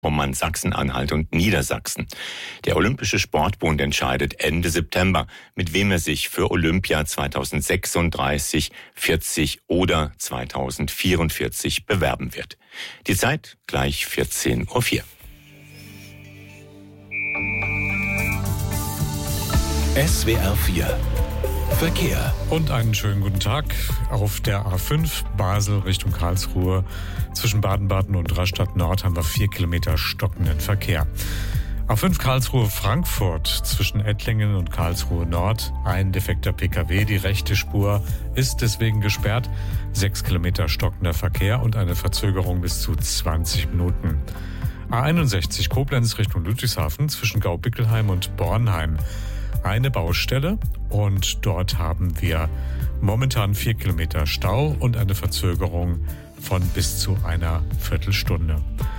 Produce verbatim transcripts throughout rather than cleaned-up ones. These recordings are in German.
um Sachsen-Anhalt und Niedersachsen. Der Olympische Sportbund entscheidet Ende September, mit wem er sich für Olympia zweitausendsechsunddreißig, vierzig oder zweitausendvierundvierzig bewerben wird. Die Zeit gleich vierzehn Uhr vier. S W R vier Verkehr. Und einen schönen guten Tag. Auf der A fünf Basel Richtung Karlsruhe zwischen Baden-Baden und Rastatt Nord haben wir vier Kilometer stockenden Verkehr. A fünf Karlsruhe Frankfurt zwischen Ettlingen und Karlsruhe Nord ein defekter P K W. Die rechte Spur ist deswegen gesperrt. Sechs Kilometer stockender Verkehr und eine Verzögerung bis zu zwanzig Minuten. A einundsechzig Koblenz Richtung Ludwigshafen zwischen Gaubickelheim und Bornheim. Eine Baustelle und dort haben wir momentan vier Kilometer Stau und eine Verzögerung von bis zu einer Viertelstunde.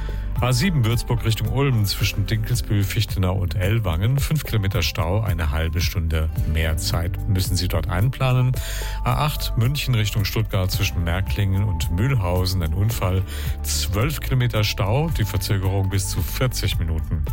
A sieben Würzburg Richtung Ulm zwischen Dinkelsbühl, Fichtenau und Ellwangen. Fünf Kilometer Stau, eine halbe Stunde mehr Zeit müssen Sie dort einplanen. A acht München Richtung Stuttgart zwischen Märklingen und Mühlhausen. Ein Unfall. Zwölf Kilometer Stau, die Verzögerung bis zu vierzig Minuten.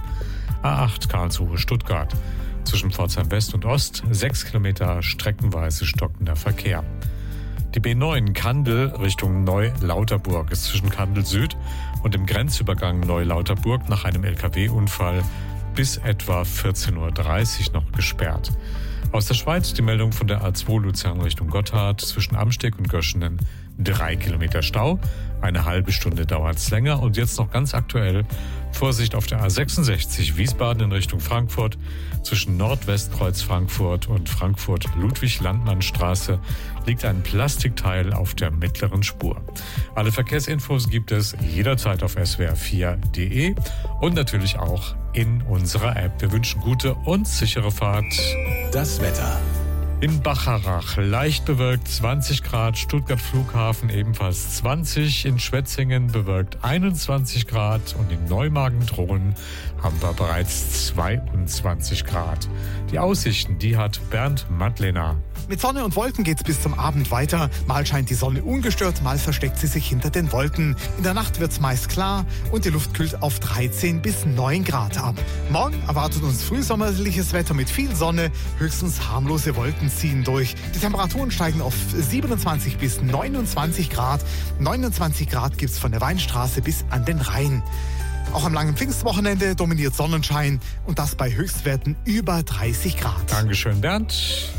A acht Karlsruhe Stuttgart zwischen Pforzheim West und Ost. Sechs Kilometer streckenweise stockender Verkehr. Die B neun Kandel Richtung Neu-Lauterburg ist zwischen Kandel Süd und dem Grenzübergang Neu-Lauterburg nach einem L K W-Unfall bis etwa vierzehn Uhr dreißig noch gesperrt. Aus der Schweiz die Meldung von der A zwei Luzern Richtung Gotthard zwischen Amsteg und Göschenen. Drei Kilometer Stau, eine halbe Stunde dauert's länger. Und jetzt noch ganz aktuell, Vorsicht auf der A sechsundsechzig Wiesbaden in Richtung Frankfurt zwischen Nordwestkreuz Frankfurt und Frankfurt-Ludwig-Landmann-Straße liegt ein Plastikteil auf der mittleren Spur. Alle Verkehrsinfos gibt es jederzeit auf S W R vier Punkt de und natürlich auch in unserer App. Wir wünschen gute und sichere Fahrt. Das Wetter. In Bacharach leicht bewölkt zwanzig Grad, Stuttgart Flughafen ebenfalls zwanzig, in Schwetzingen bewölkt einundzwanzig Grad und in Neumagen-Drohnen haben wir bereits zweiundzwanzig Grad. Die Aussichten, die hat Bernd Madlener. Mit Sonne und Wolken geht's bis zum Abend weiter. Mal scheint die Sonne ungestört, mal versteckt sie sich hinter den Wolken. In der Nacht wird's meist klar und die Luft kühlt auf dreizehn bis neun Grad ab. Morgen erwartet uns frühsommerliches Wetter mit viel Sonne, höchstens harmlose Wolken ziehen durch. Die Temperaturen steigen auf siebenundzwanzig bis neunundzwanzig Grad. neunundzwanzig Grad gibt's von der Weinstraße bis an den Rhein. Auch am langen Pfingstwochenende dominiert Sonnenschein und das bei Höchstwerten über dreißig Grad. Dankeschön, Bernd.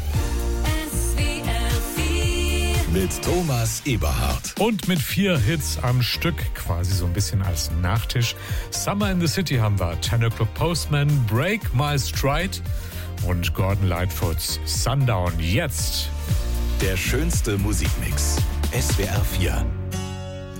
Mit Thomas Eberhardt. Und mit vier Hits am Stück, quasi so ein bisschen als Nachtisch. Summer in the City haben wir Ten O'Clock Postman, Break My Stride und Gordon Lightfoots Sundown. Jetzt der schönste Musikmix. S W R vier.